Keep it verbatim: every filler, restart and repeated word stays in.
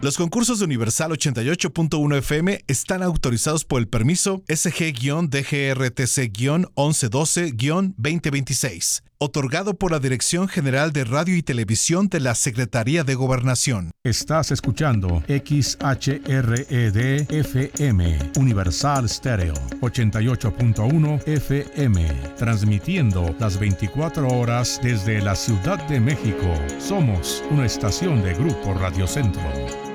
Los concursos de Universal ochenta y ocho punto uno F M están autorizados por el permiso S G D G R T C once doce veinte veintiséis, otorgado por la Dirección General de Radio y Televisión de la Secretaría de Gobernación. Estás escuchando X H R E D F M, Universal Stereo ochenta y ocho punto uno F M, transmitiendo las veinticuatro horas desde la Ciudad de México. Somos una estación de Grupo Radio Centro.